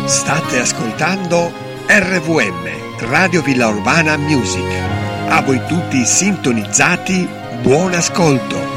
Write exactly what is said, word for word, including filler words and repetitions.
State ascoltando R V M, Radio Villa Urbana Music. A voi tutti sintonizzati, buon ascolto.